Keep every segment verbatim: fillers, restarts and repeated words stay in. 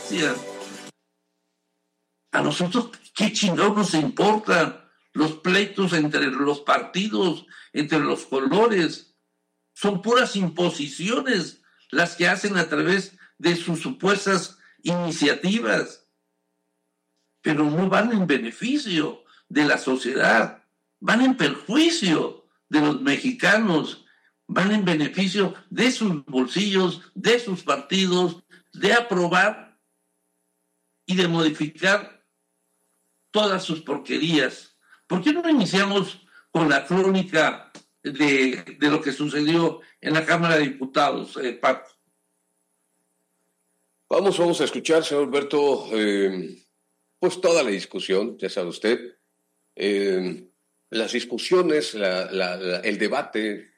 democracia. A nosotros, ¿qué chingados nos importan los pleitos entre los partidos, entre los colores? Son puras imposiciones las que hacen a través de sus supuestas iniciativas, pero no van en beneficio de la sociedad, van en perjuicio de los mexicanos, van en beneficio de sus bolsillos, de sus partidos, de aprobar y de modificar todas sus porquerías. ¿Por qué no iniciamos con la crónica de, de lo que sucedió en la Cámara de Diputados, eh, Paco? Vamos, vamos a escuchar, señor Alberto, eh, pues toda la discusión, ya sabe usted, eh, las discusiones, la, la, la, el debate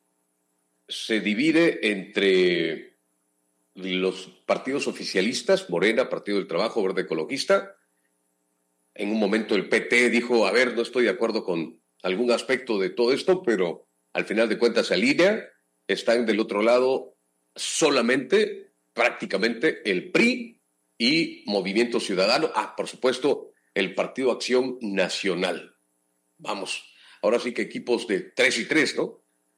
se divide entre los partidos oficialistas, Morena, Partido del Trabajo, Verde Ecologista. En un momento el P T dijo, a ver, no estoy de acuerdo con algún aspecto de todo esto, pero al final de cuentas se alinea. Están del otro lado solamente, prácticamente, el P R I y Movimiento Ciudadano. Ah, por supuesto, el Partido Acción Nacional. Vamos, ahora sí que equipos de tres y tres, ¿no?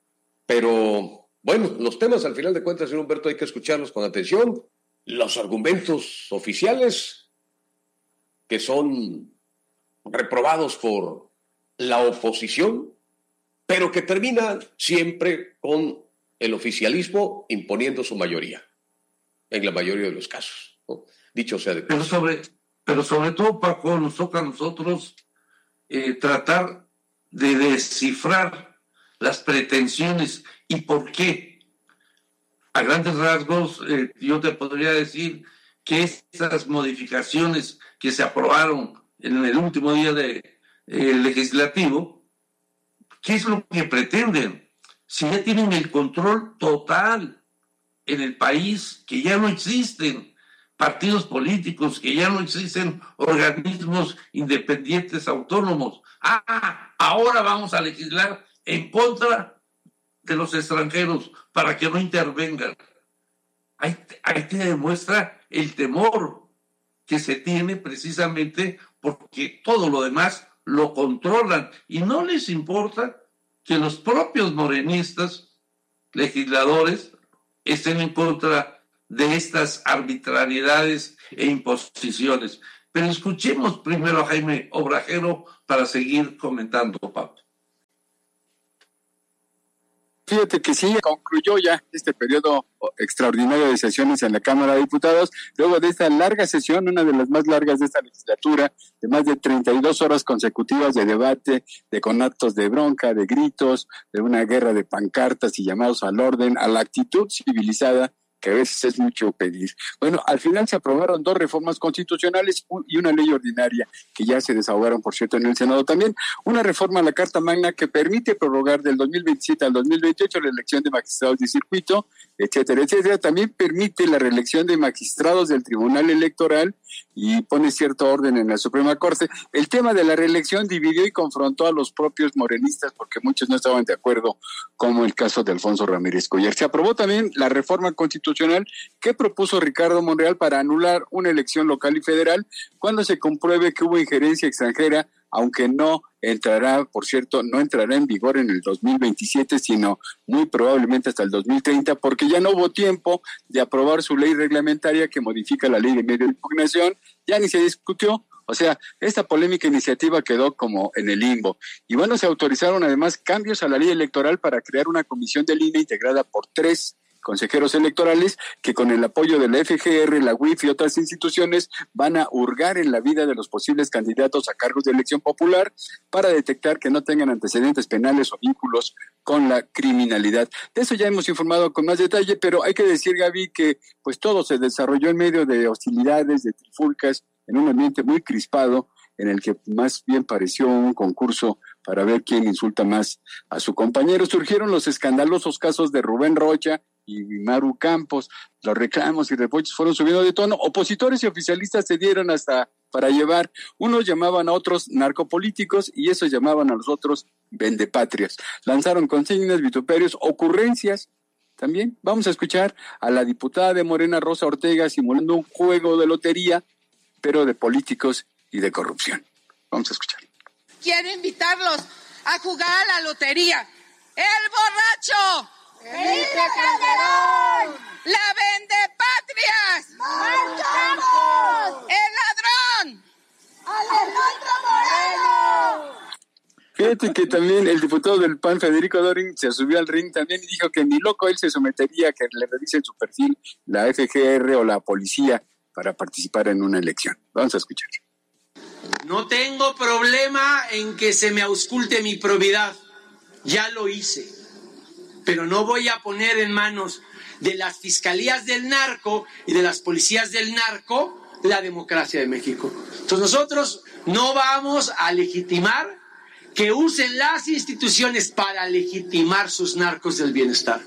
Pero, bueno, los temas al final de cuentas, señor Humberto, hay que escucharlos con atención. Los argumentos oficiales que son reprobados por la oposición, pero que terminan siempre con el oficialismo imponiendo su mayoría, en la mayoría de los casos, ¿no? Dicho sea de paso. Pero sobre, pero sobre todo, Paco, nos toca a nosotros eh, tratar de descifrar las pretensiones y por qué. A grandes rasgos, eh, yo te podría decir que estas modificaciones que se aprobaron en el último día de, eh, legislativo, ¿qué es lo que pretenden? Si ya tienen el control total en el país, que ya no existen partidos políticos, que ya no existen organismos independientes autónomos. Ah, ahora vamos a legislar en contra de los extranjeros para que no intervengan. Ahí, ahí te demuestra el temor que se tiene precisamente porque todo lo demás lo controlan y no les importa que los propios morenistas, legisladores, estén en contra de estas arbitrariedades e imposiciones. Pero escuchemos primero a Jaime Obrajero para seguir comentando, Pablo. Fíjate que sí, concluyó ya este periodo extraordinario de sesiones en la Cámara de Diputados, luego de esta larga sesión, una de las más largas de esta legislatura, de más de treinta y dos horas consecutivas de debate, de con actos de bronca, de gritos, de una guerra de pancartas y llamados al orden, a la actitud civilizada, que a veces es mucho pedir. Bueno, al final se aprobaron dos reformas constitucionales y una ley ordinaria que ya se desahogaron, por cierto, en el Senado también. Una reforma a la Carta Magna que permite prorrogar del dos mil veintisiete al dos mil veintiocho la elección de magistrados de circuito, etcétera, etcétera. También permite la reelección de magistrados del Tribunal Electoral y pone cierto orden en la Suprema Corte. El tema de la reelección dividió y confrontó a los propios morenistas porque muchos no estaban de acuerdo, como el caso de Alfonso Ramírez Cuellar. Se aprobó también la reforma constitucional que propuso Ricardo Monreal para anular una elección local y federal cuando se compruebe que hubo injerencia extranjera, aunque no entrará, por cierto, no entrará en vigor en el dos mil veintisiete, sino muy probablemente hasta el dos mil treinta, porque ya no hubo tiempo de aprobar su ley reglamentaria que modifica la ley de medio de impugnación, ya ni se discutió. O sea, esta polémica iniciativa quedó como en el limbo. Y bueno, se autorizaron además cambios a la ley electoral para crear una comisión de línea integrada por tres consejeros electorales que con el apoyo de la F G R, la U I F y otras instituciones van a hurgar en la vida de los posibles candidatos a cargos de elección popular para detectar que no tengan antecedentes penales o vínculos con la criminalidad. De eso ya hemos informado con más detalle, pero hay que decir, Gaby, que pues todo se desarrolló en medio de hostilidades, de trifulcas, en un ambiente muy crispado, en el que más bien pareció un concurso para ver quién insulta más a su compañero. Surgieron los escandalosos casos de Rubén Rocha y Maru Campos. Los reclamos y reproches fueron subiendo de tono. Opositores y oficialistas se dieron hasta para llevar. Unos llamaban a otros narcopolíticos y esos llamaban a los otros vendepatrias. Lanzaron consignas, vituperios, ocurrencias también. Vamos a escuchar a la diputada de Morena, Rosa Ortega, simulando un juego de lotería, pero de políticos y de corrupción. Vamos a escuchar. Quiero invitarlos a jugar a la lotería. ¡El borracho! ¡Felipe Calderón! ¡La vendepatrias! ¡Marchamos! ¡El ladrón! ¡Alejandro Moreno! Fíjate que también el diputado del P A N, Federico Dorin, se subió al ring también y dijo que ni loco él se sometería a que le revisen su perfil la F G R o la policía para participar en una elección. Vamos a escuchar. No tengo problema en que se me ausculte mi probidad. Ya lo hice. Pero no voy a poner en manos de las fiscalías del narco y de las policías del narco la democracia de México. Entonces nosotros no vamos a legitimar que usen las instituciones para legitimar sus narcos del bienestar.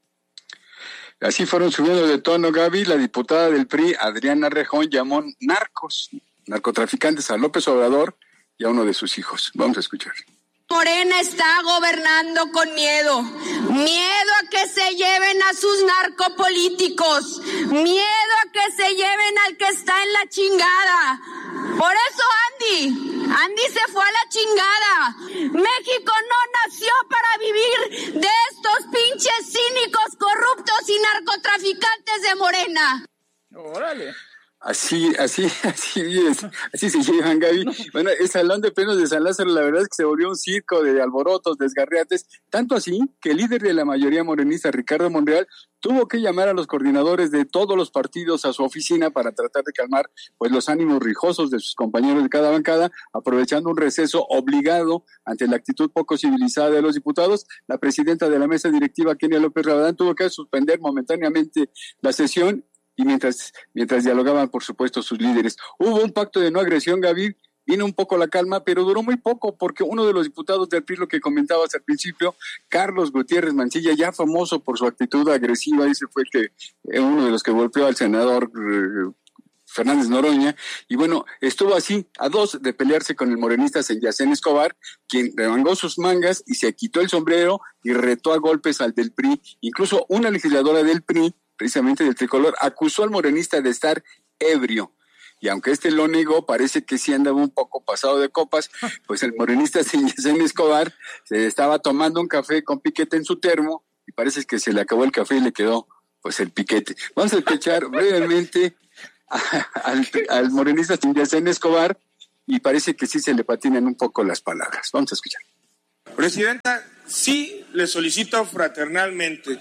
Así fueron subiendo de tono, Gaby. La diputada del P R I, Adriana Rejón, llamó narcos, narcotraficantes a López Obrador y a uno de sus hijos. Vamos a escuchar. Morena está gobernando con miedo, miedo a que se lleven a sus narcopolíticos, miedo a que se lleven al que está en la chingada. Por eso Andy, Andy se fue a la chingada. México no nació para vivir de estos pinches cínicos, corruptos y narcotraficantes de Morena. Órale. Así, así, así es, así se llevan, Gaby. Bueno, el Salón de Plenos de San Lázaro, la verdad es que se volvió un circo de alborotos, desgarriates, tanto así que el líder de la mayoría morenista, Ricardo Monreal, tuvo que llamar a los coordinadores de todos los partidos a su oficina para tratar de calmar pues los ánimos rijosos de sus compañeros de cada bancada, aprovechando un receso obligado ante la actitud poco civilizada de los diputados. La presidenta de la mesa directiva, Kenia López Rabadán, tuvo que suspender momentáneamente la sesión. Y mientras, mientras dialogaban, por supuesto, sus líderes. Hubo un pacto de no agresión, Gaby, vino un poco la calma, pero duró muy poco, porque uno de los diputados del P R I, lo que comentabas al principio, Carlos Gutiérrez Mancilla, ya famoso por su actitud agresiva, ese fue que eh, uno de los que golpeó al senador eh, Fernández Noroña, y bueno, estuvo así, a dos de pelearse con el morenista Yacén Escobar, quien remangó sus mangas y se quitó el sombrero y retó a golpes al del P R I. Incluso una legisladora del P R I, precisamente del tricolor, acusó al morenista de estar ebrio. Y aunque este lo negó, parece que sí andaba un poco pasado de copas, pues el morenista Yacén Escobar se estaba tomando un café con piquete en su termo y parece que se le acabó el café y le quedó pues el piquete. Vamos a escuchar brevemente a, al, al morenista Yacén Escobar y parece que sí se le patinan un poco las palabras. Vamos a escuchar. Presidenta, sí le solicito fraternalmente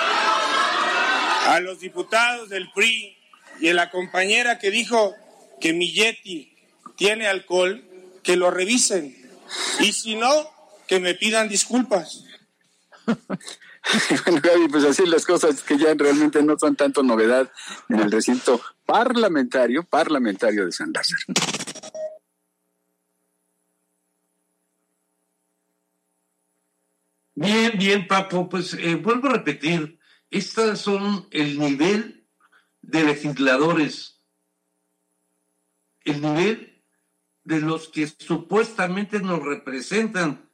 a los diputados del P R I y a la compañera que dijo que mi Yeti tiene alcohol, que lo revisen. Y si no, que me pidan disculpas. Bueno, Gaby, pues así las cosas que ya realmente no son tanto novedad en el recinto parlamentario, parlamentario de San Lázaro. Bien, bien, Papo, pues eh, vuelvo a repetir. Estas son el nivel de legisladores, el nivel de los que supuestamente nos representan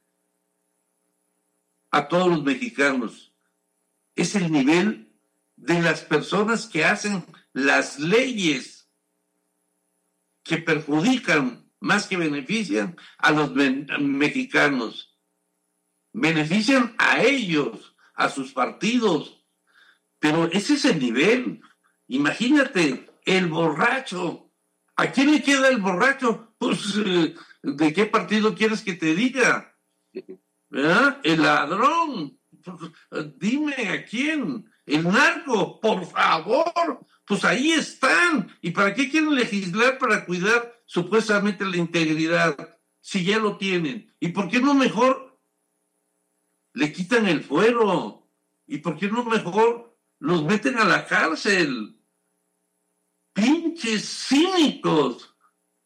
a todos los mexicanos. Es el nivel de las personas que hacen las leyes que perjudican más que benefician a los me- mexicanos. Benefician a ellos, a sus partidos. Pero ese es el nivel. Imagínate, el borracho. ¿A quién le queda el borracho? Pues, ¿de qué partido quieres que te diga? ¿Verdad? El ladrón. Dime, ¿a quién? El narco, por favor. Pues ahí están. ¿Y para qué quieren legislar para cuidar supuestamente la integridad? Si ya lo tienen. ¿Y por qué no mejor le quitan el fuero? ¿Y por qué no mejor los meten a la cárcel? ¡Pinches cínicos!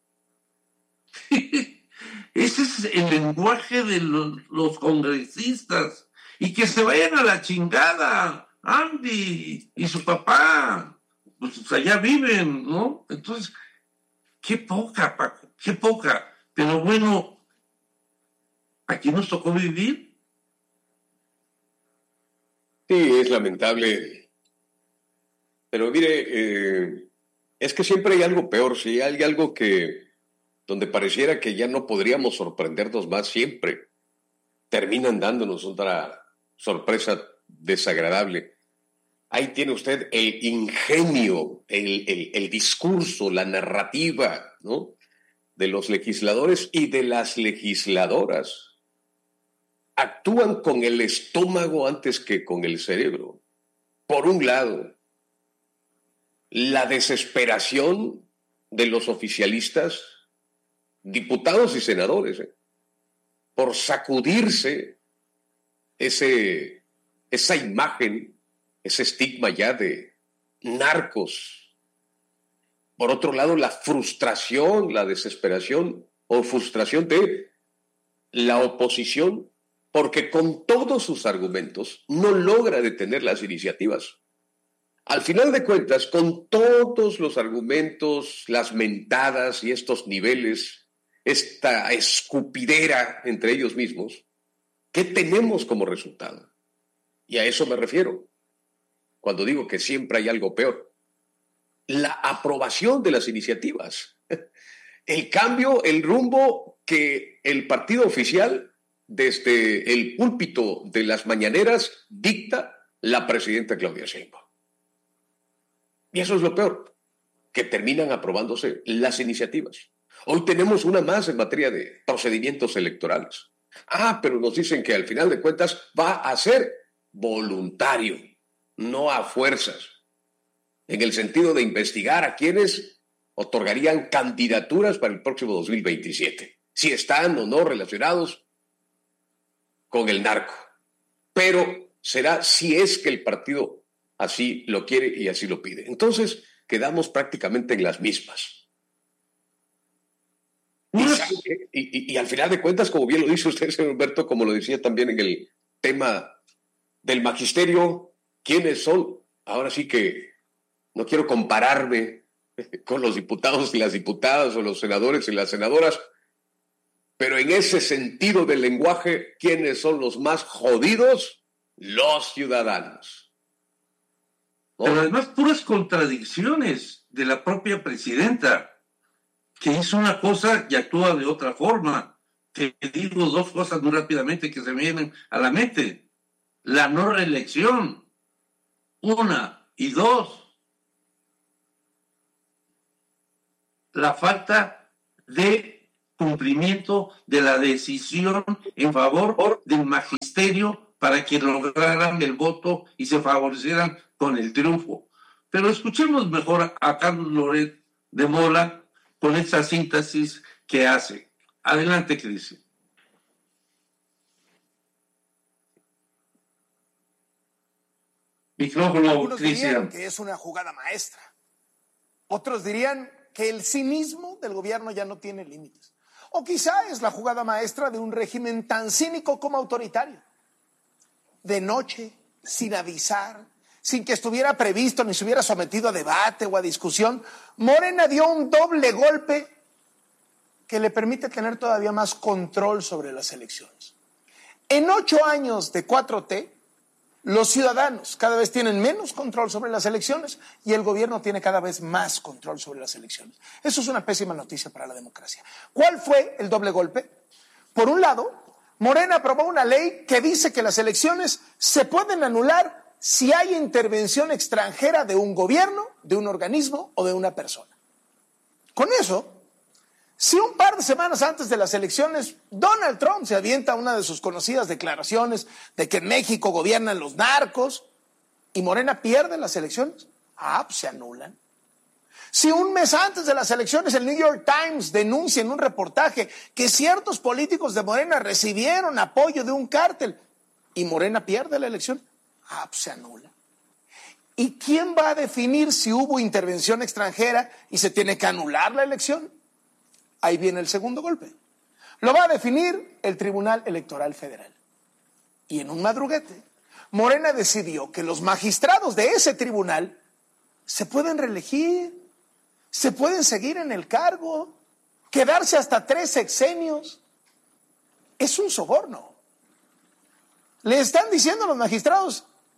Ese es el lenguaje de los, los congresistas. Y que se vayan a la chingada, Andy y su papá. Pues allá viven, ¿no? Entonces, qué poca, Paco, qué poca. Pero bueno, aquí nos tocó vivir. Sí, es lamentable. Pero mire, eh, es que siempre hay algo peor, sí, hay algo que, donde pareciera que ya no podríamos sorprendernos más, siempre terminan dándonos otra sorpresa desagradable. Ahí tiene usted el ingenio, el, el, el discurso, la narrativa, ¿no?, de los legisladores y de las legisladoras. Actúan con el estómago antes que con el cerebro. Por un lado, la desesperación de los oficialistas, diputados y senadores, ¿eh?, por sacudirse ese, esa imagen, ese estigma ya de narcos. Por otro lado, la frustración, la desesperación o frustración de la oposición, porque con todos sus argumentos no logra detener las iniciativas. Al final de cuentas, con todos los argumentos, las mentadas y estos niveles, esta escupidera entre ellos mismos, ¿qué tenemos como resultado? Y a eso me refiero cuando digo que siempre hay algo peor. La aprobación de las iniciativas, el cambio, el rumbo que el partido oficial desde el púlpito de las mañaneras dicta la presidenta Claudia Sheinbaum. Y eso es lo peor, que terminan aprobándose las iniciativas. Hoy tenemos una más en materia de procedimientos electorales. Ah, pero nos dicen que al final de cuentas va a ser voluntario, no a fuerzas, en el sentido de investigar a quienes otorgarían candidaturas para el próximo dos mil veintisiete, si están o no relacionados con el narco. Pero será si es que el partido así lo quiere y así lo pide. Entonces, quedamos prácticamente en las mismas. Y, y, y, y al final de cuentas, como bien lo dice usted, señor Humberto, como lo decía también en el tema del magisterio, ¿quiénes son? Ahora sí que no quiero compararme con los diputados y las diputadas o los senadores y las senadoras, pero en ese sentido del lenguaje, ¿quiénes son los más jodidos? Los ciudadanos. ¿No? Pero además puras contradicciones de la propia presidenta, que hizo una cosa y actúa de otra forma. Te digo dos cosas muy rápidamente que se me vienen a la mente. La no reelección, una, y dos, la falta de cumplimiento de la decisión en favor del magisterio para que lograran el voto y se favorecieran con el triunfo. Pero escuchemos mejor a Carlos Loret de Mola con esta síntesis que hace. Adelante, Cristian. Micrófono, Cristian. Algunos dirían que es una jugada maestra. Otros dirían que el cinismo del gobierno ya no tiene límites. O quizá es la jugada maestra de un régimen tan cínico como autoritario. De noche, sin avisar, sin que estuviera previsto ni se hubiera sometido a debate o a discusión, Morena dio un doble golpe que le permite tener todavía más control sobre las elecciones. En ocho años de cuatro T, los ciudadanos cada vez tienen menos control sobre las elecciones y el gobierno tiene cada vez más control sobre las elecciones. Eso es una pésima noticia para la democracia. ¿Cuál fue el doble golpe? Por un lado, Morena aprobó una ley que dice que las elecciones se pueden anular si hay intervención extranjera de un gobierno, de un organismo o de una persona. Con eso, si un par de semanas antes de las elecciones Donald Trump se avienta una de sus conocidas declaraciones de que en México gobiernan los narcos y Morena pierde las elecciones, ah, pues se anulan. Si un mes antes de las elecciones el New York Times denuncia en un reportaje que ciertos políticos de Morena recibieron apoyo de un cártel y Morena pierde la elección, ah, pues se anula. ¿Y quién va a definir si hubo intervención extranjera y se tiene que anular la elección? Ahí viene el segundo golpe. Lo va a definir el Tribunal Electoral Federal. Y en un madruguete, Morena decidió que los magistrados de ese tribunal se pueden reelegir, se pueden seguir en el cargo, quedarse hasta tres sexenios. Es un soborno. Le están diciendo a los magistrados,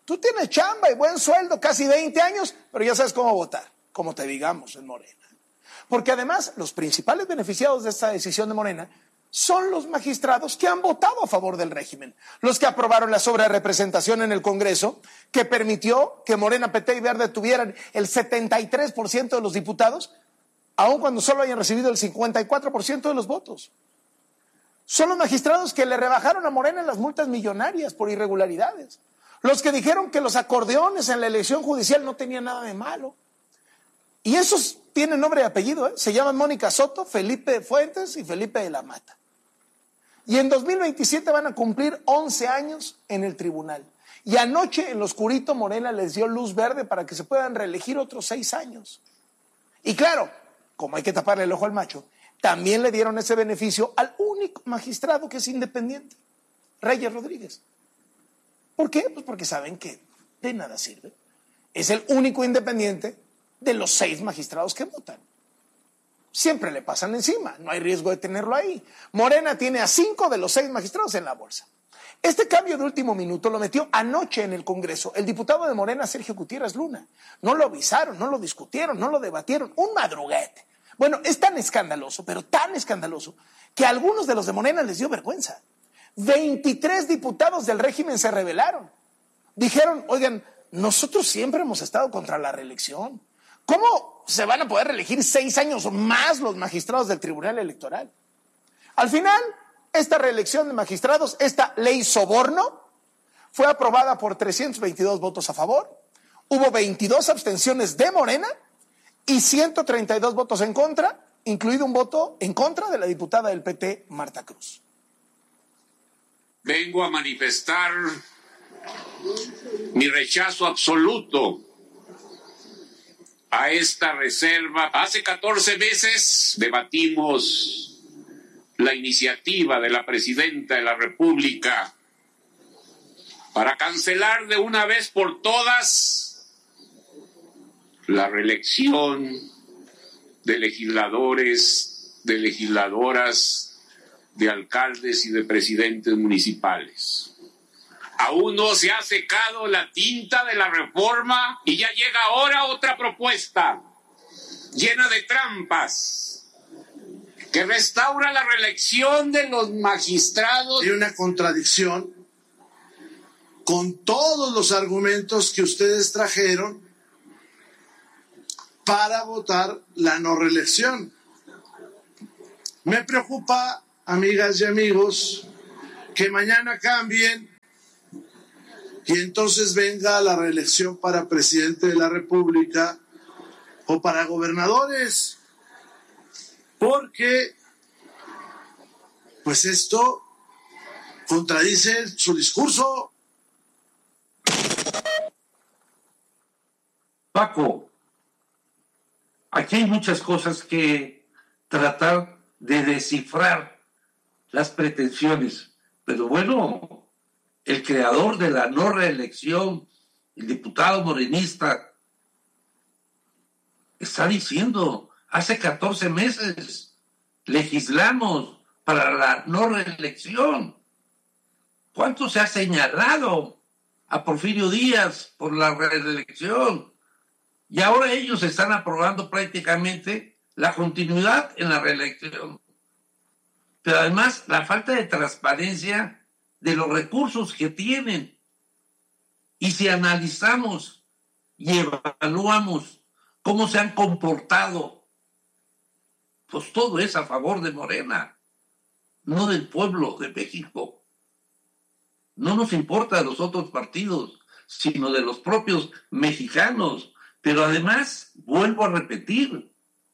Tú tienes chamba y buen sueldo, casi veinte años, pero ya sabes cómo votar, como te digamos en Morena. Porque además, los principales beneficiados de esta decisión de Morena son los magistrados que han votado a favor del régimen, los que aprobaron la sobrerepresentación en el Congreso, que permitió que Morena, P T y Verde tuvieran el setenta y tres por ciento de los diputados, aun cuando solo hayan recibido el cincuenta y cuatro por ciento de los votos. Son los magistrados que le rebajaron a Morena las multas millonarias por irregularidades, los que dijeron que los acordeones en la elección judicial no tenían nada de malo. Y esos tienen nombre y apellido, ¿eh? Se llaman Mónica Soto, Felipe Fuentes y Felipe de la Mata. Y en dos mil veintisiete van a cumplir once años en el tribunal. Y anoche en lo oscurito Morena les dio luz verde para que se puedan reelegir otros seis años. Y claro, como hay que taparle el ojo al macho, también le dieron ese beneficio al único magistrado que es independiente, Reyes Rodríguez. ¿Por qué? Pues porque saben que de nada sirve. Es el único independiente de los seis magistrados que votan. Siempre le pasan encima, no hay riesgo de tenerlo ahí. Morena tiene a cinco de los seis magistrados en la bolsa. Este cambio de último minuto lo metió anoche en el Congreso el diputado de Morena, Sergio Gutiérrez Luna. No lo avisaron, no lo discutieron, no lo debatieron, un madruguete. Bueno, es tan escandaloso, pero tan escandaloso, que a algunos de los de Morena les dio vergüenza. veintitrés diputados del régimen se rebelaron. Dijeron, oigan, nosotros siempre hemos estado contra la reelección. ¿Cómo se van a poder reelegir seis años más los magistrados del Tribunal Electoral? Al final, esta reelección de magistrados, esta ley soborno, fue aprobada por trescientos veintidós votos a favor, hubo veintidós abstenciones de Morena y ciento treinta y dos votos en contra, incluido un voto en contra de la diputada del P T, Marta Cruz. Vengo a manifestar mi rechazo absoluto a esta reserva. Hace catorce meses debatimos la iniciativa de la presidenta de la República para cancelar de una vez por todas la reelección de legisladores, de legisladoras, de alcaldes y de presidentes municipales. Aún no se ha secado la tinta de la reforma y ya llega ahora otra propuesta llena de trampas que restaura la reelección de los magistrados. Hay una contradicción con todos los argumentos que ustedes trajeron para votar la no reelección. Me preocupa, amigas y amigos, que mañana cambien y entonces venga la reelección para presidente de la República o para gobernadores, porque pues esto contradice su discurso. Paco, aquí hay muchas cosas que tratar de descifrar las pretensiones, pero bueno, el creador de la no reelección, el diputado morenista, está diciendo, hace catorce meses legislamos para la no reelección. ¿Cuánto se ha señalado a Porfirio Díaz por la reelección? Y ahora ellos están aprobando prácticamente la continuidad en la reelección. Pero además la falta de transparencia de los recursos que tienen. Y si analizamos y evaluamos cómo se han comportado, pues todo es a favor de Morena, no del pueblo de México. No nos importa de los otros partidos, sino de los propios mexicanos. Pero además, vuelvo a repetir,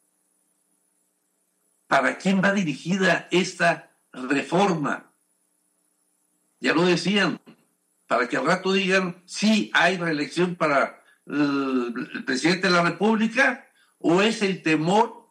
¿para quién va dirigida esta reforma? Ya lo decían, para que al rato digan, sí, hay reelección para el, el presidente de la República, o es el temor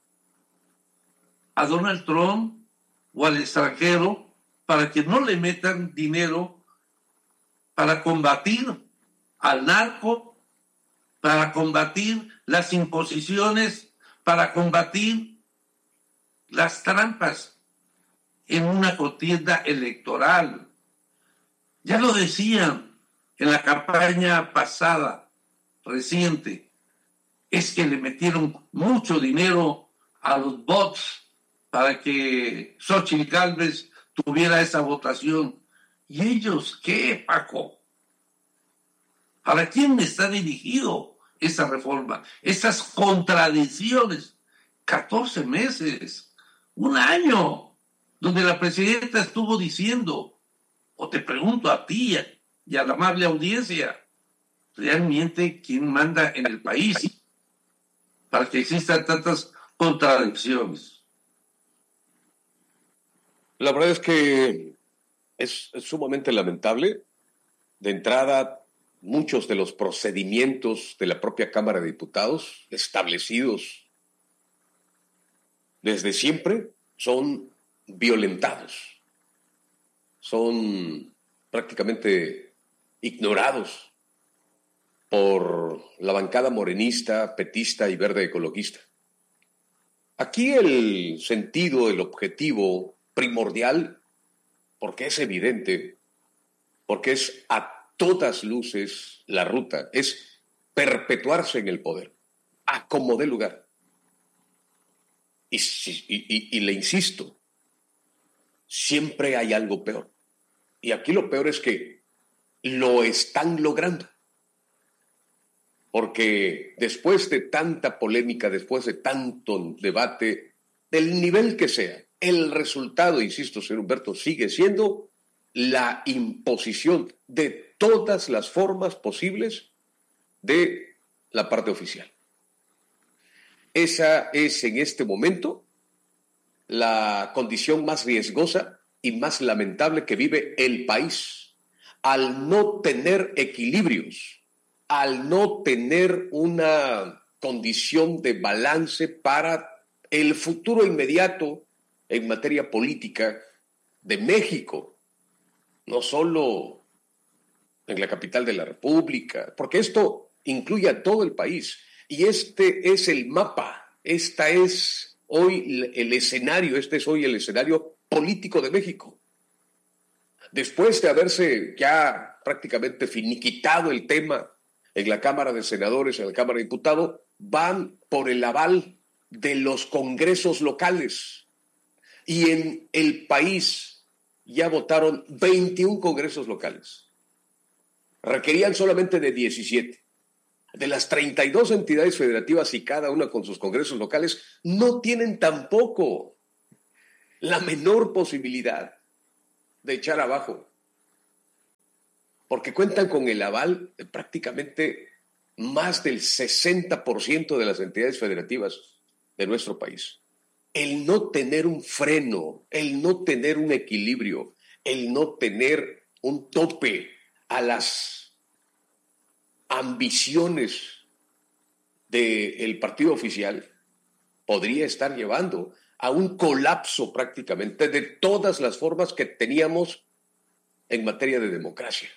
a Donald Trump o al extranjero para que no le metan dinero para combatir al narco, para combatir las imposiciones, para combatir las trampas en una contienda electoral. Ya lo decían, en la campaña pasada, reciente, es que le metieron mucho dinero a los bots para que Xóchitl Gálvez tuviera esa votación. ¿Y ellos qué, Paco? ¿Para quién está dirigido esa reforma? Esas contradicciones. catorce meses, un año, donde la presidenta estuvo diciendo, o te pregunto a ti y a la amable audiencia, ¿realmente quién manda en el país para que existan tantas contradicciones? La verdad es que es, es sumamente lamentable. De entrada, muchos de los procedimientos de la propia Cámara de Diputados, establecidos desde siempre, son violentados, son prácticamente ignorados por la bancada morenista, petista y verde ecologista. Aquí el sentido, el objetivo primordial, porque es evidente, porque es a todas luces la ruta, es perpetuarse en el poder, a como dé lugar. Y, y, y, y le insisto, siempre hay algo peor. Y aquí lo peor es que lo están logrando. Porque después de tanta polémica, después de tanto debate, del nivel que sea, el resultado, insisto, señor Humberto, sigue siendo la imposición de todas las formas posibles de la parte oficial. Esa es en este momento la condición más riesgosa y más lamentable que vive el país, al no tener equilibrios, al no tener una condición de balance para el futuro inmediato en materia política de México, no solo en la capital de la República, porque esto incluye a todo el país. Y este es el mapa, esta es hoy el escenario, este es hoy el escenario político de México. Después de haberse ya prácticamente finiquitado el tema en la Cámara de Senadores, en la Cámara de Diputados, van por el aval de los congresos locales. Y en el país ya votaron veintiún congresos locales. Requerían solamente de diecisiete. De las treinta y dos entidades federativas y cada una con sus congresos locales, no tienen tampoco la menor posibilidad de echar abajo, porque cuentan con el aval de prácticamente más del sesenta por ciento de las entidades federativas de nuestro país. El no tener un freno, el no tener un equilibrio, el no tener un tope a las ambiciones del partido oficial podría estar llevando a un colapso prácticamente de todas las formas que teníamos en materia de democracia.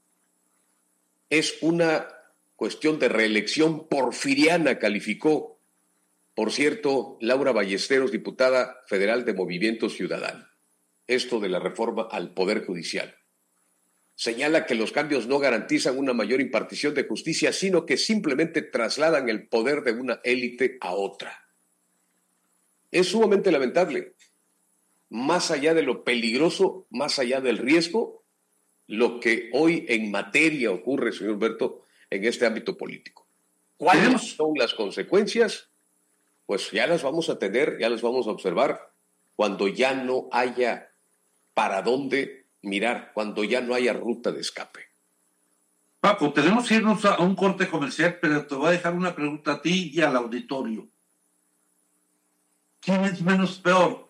Es una cuestión de reelección porfiriana, calificó, por cierto, Laura Ballesteros, diputada federal de Movimiento Ciudadano, esto de la reforma al Poder Judicial. Señala que los cambios no garantizan una mayor impartición de justicia, sino que simplemente trasladan el poder de una élite a otra. Es sumamente lamentable. Más allá de lo peligroso, más allá del riesgo, lo que hoy en materia ocurre, señor Humberto, en este ámbito político. ¿Cuáles son las consecuencias? Pues ya las vamos a tener, ya las vamos a observar cuando ya no haya para dónde mirar, cuando ya no haya ruta de escape. Paco, tenemos que irnos a un corte comercial, pero te voy a dejar una pregunta a ti y al auditorio. ¿Quién es menos peor?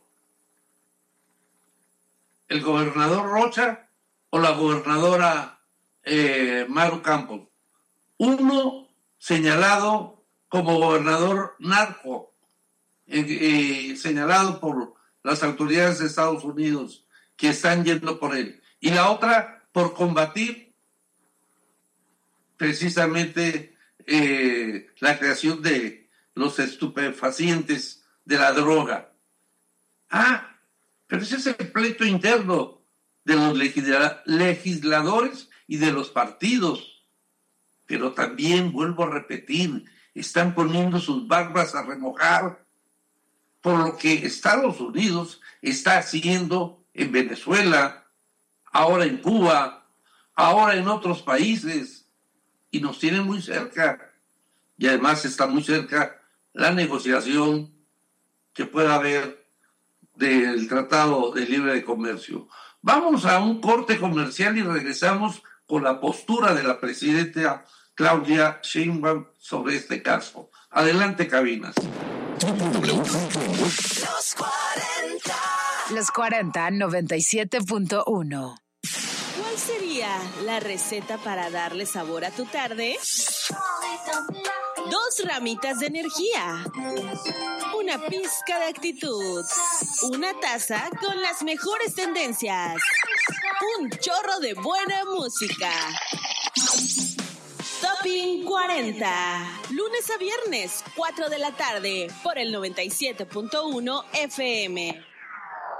¿El gobernador Rocha o la gobernadora eh, Maru Campos? Uno señalado como gobernador narco, eh, eh, señalado por las autoridades de Estados Unidos que están yendo por él, y la otra por combatir precisamente eh, la creación de los estupefacientes, de la droga. Ah, pero ese es el pleito interno de los legisla- legisladores y de los partidos. Pero también, vuelvo a repetir, están poniendo sus barbas a remojar por lo que Estados Unidos está haciendo en Venezuela, ahora en Cuba, ahora en otros países, y nos tienen muy cerca. Y además está muy cerca la negociación que pueda haber del Tratado de Libre Comercio. Vamos a un corte comercial y regresamos con la postura de la presidenta Claudia Sheinbaum sobre este caso. Adelante, cabinas. Los cuarenta. Los cuarenta, noventa y siete punto uno. ¿Cuál sería la receta para darle sabor a tu tarde? Dos ramitas de energía, una pizca de actitud, una taza con las mejores tendencias, un chorro de buena música. Topping cuarenta, lunes a viernes, cuatro de la tarde, por el noventa y siete punto uno F M.